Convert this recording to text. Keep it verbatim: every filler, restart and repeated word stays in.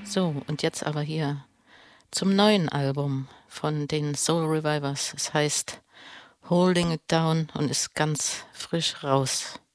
So, und jetzt aber hier zum neuen Album von den Soul Revivers. Es heißt „Holding It Down“ und ist ganz frisch raus.